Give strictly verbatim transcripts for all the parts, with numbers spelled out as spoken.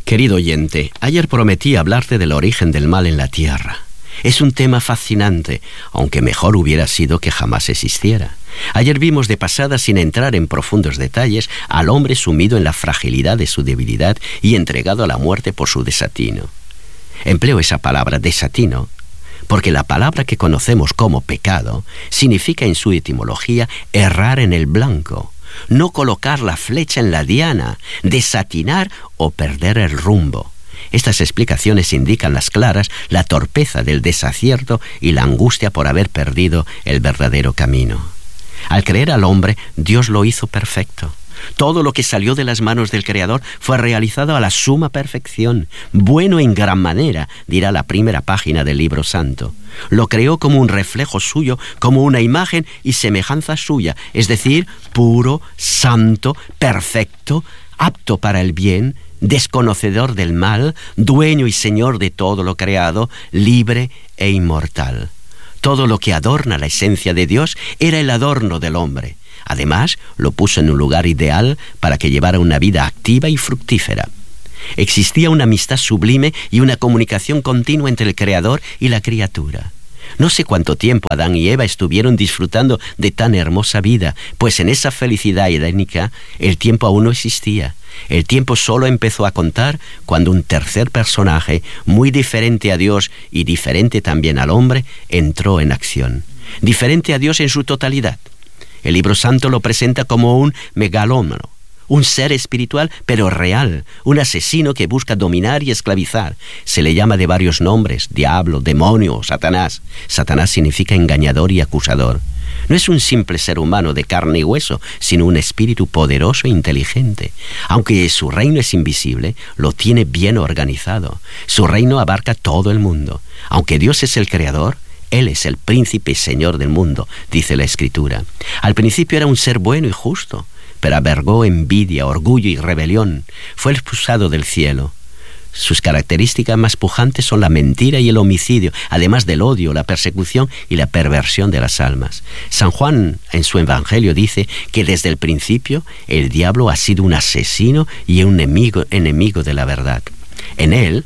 Querido oyente, ayer prometí hablarte del origen del mal en la tierra. Es un tema fascinante, aunque mejor hubiera sido que jamás existiera. Ayer vimos de pasada, sin entrar en profundos detalles, al hombre sumido en la fragilidad de su debilidad y entregado a la muerte por su desatino. Empleo esa palabra, desatino, porque la palabra que conocemos como pecado significa en su etimología errar en el blanco, no colocar la flecha en la diana, desatinar o perder el rumbo. Estas explicaciones indican las claras la torpeza del desacierto y la angustia por haber perdido el verdadero camino. Al crear al hombre, Dios lo hizo perfecto. Todo lo que salió de las manos del Creador fue realizado a la suma perfección, bueno en gran manera, dirá la primera página del Libro Santo. Lo creó como un reflejo suyo, como una imagen y semejanza suya, es decir, puro, santo, perfecto, apto para el bien, desconocedor del mal, dueño y señor de todo lo creado, libre e inmortal. Todo lo que adorna la esencia de Dios era el adorno del hombre. Además, lo puso en un lugar ideal para que llevara una vida activa y fructífera. Existía una amistad sublime y una comunicación continua entre el Creador y la criatura. No sé cuánto tiempo Adán y Eva estuvieron disfrutando de tan hermosa vida, pues en esa felicidad edénica el tiempo aún no existía. El tiempo solo empezó a contar cuando un tercer personaje, muy diferente a Dios y diferente también al hombre, entró en acción. Diferente a Dios en su totalidad. El Libro Santo lo presenta como un megalómano, un ser espiritual pero real, un asesino que busca dominar y esclavizar. Se le llama de varios nombres: diablo, demonio, Satanás. Satanás significa engañador y acusador. No es un simple ser humano de carne y hueso, sino un espíritu poderoso e inteligente. Aunque su reino es invisible, lo tiene bien organizado. Su reino abarca todo el mundo. Aunque Dios es el creador, Él es el príncipe y señor del mundo, dice la Escritura. Al principio era un ser bueno y justo, pero albergó envidia, orgullo y rebelión. Fue expulsado del cielo. Sus características más pujantes son la mentira y el homicidio, además del odio, la persecución y la perversión de las almas. San Juan, en su Evangelio, dice que desde el principio el diablo ha sido un asesino y un enemigo, enemigo de la verdad. En él,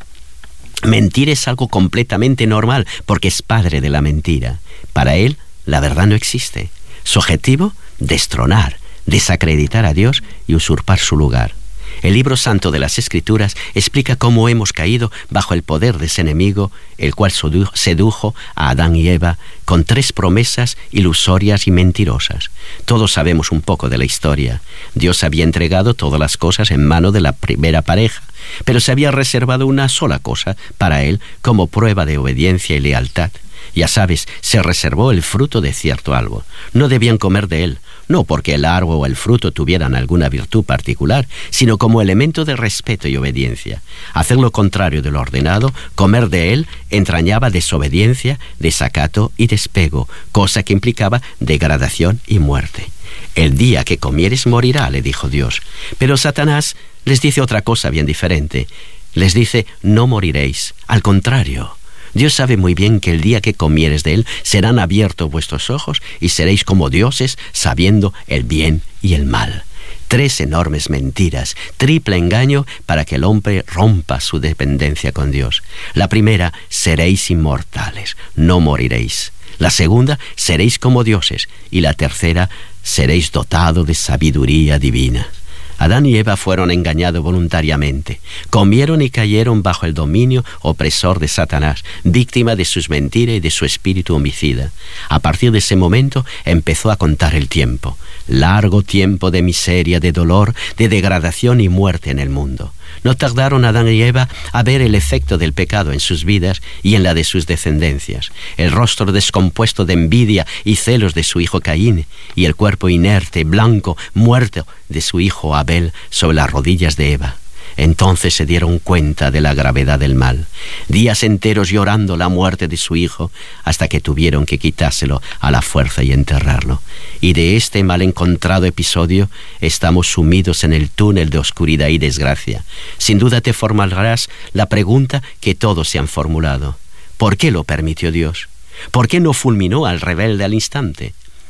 mentir es algo completamente normal, porque es padre de la mentira. Para él, la verdad no existe. Su objetivo, destronar, desacreditar a Dios y usurpar su lugar. El Libro Santo de las Escrituras explica cómo hemos caído bajo el poder de ese enemigo, el cual sedujo a Adán y Eva con tres promesas ilusorias y mentirosas. Todos sabemos un poco de la historia. Dios había entregado todas las cosas en mano de la primera pareja, pero se había reservado una sola cosa para él como prueba de obediencia y lealtad. Ya sabes, se reservó el fruto de cierto árbol. No debían comer de él, no porque el árbol o el fruto tuvieran alguna virtud particular, sino como elemento de respeto y obediencia. Hacer lo contrario de lo ordenado, comer de él, entrañaba desobediencia, desacato y despego, cosa que implicaba degradación y muerte. El día que comieres morirá, le dijo Dios. Pero Satanás les dice otra cosa bien diferente. Les dice, no moriréis, al contrario. Dios sabe muy bien que el día que comieres de él serán abiertos vuestros ojos y seréis como dioses, sabiendo el bien y el mal. Tres enormes mentiras, triple engaño para que el hombre rompa su dependencia con Dios. La primera, seréis inmortales, no moriréis. La segunda, seréis como dioses. Y la tercera, seréis dotados de sabiduría divina. Adán y Eva fueron engañados voluntariamente. Comieron y cayeron bajo el dominio opresor de Satanás, víctima de sus mentiras y de su espíritu homicida. A partir de ese momento empezó a contar el tiempo. Largo tiempo de miseria, de dolor, de degradación y muerte en el mundo. No tardaron Adán y Eva a ver el efecto del pecado en sus vidas y en la de sus descendencias, el rostro descompuesto de envidia y celos de su hijo Caín, y el cuerpo inerte, blanco, muerto de su hijo Abel sobre las rodillas de Eva. Entonces se dieron cuenta de la gravedad del mal. Días enteros llorando la muerte de su hijo, hasta que tuvieron que quitárselo a la fuerza y enterrarlo. Y de este mal encontrado episodio estamos sumidos en el túnel de oscuridad y desgracia. Sin duda te formularás la pregunta que todos se han formulado. ¿Por qué lo permitió Dios? ¿Por qué no fulminó al rebelde al instante?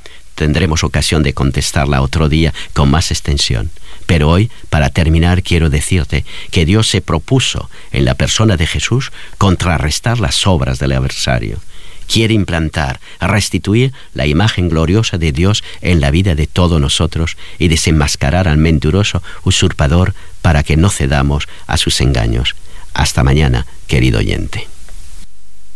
tendremos ocasión de contestarla otro día con más extensión. Pero hoy, para terminar, quiero decirte que Dios se propuso, en la persona de Jesús, contrarrestar las obras del adversario. Quiere implantar, restituir la imagen gloriosa de Dios en la vida de todos nosotros y desenmascarar al mentiroso usurpador para que no cedamos a sus engaños. Hasta mañana, querido oyente.